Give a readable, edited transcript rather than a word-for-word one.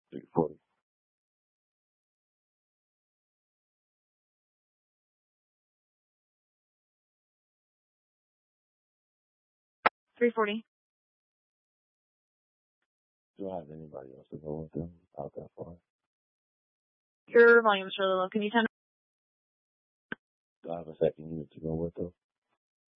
340. $340. Do I have anybody else to go with them out that far? Your volume's really low. Can you turn? Do I have a second unit to go with them?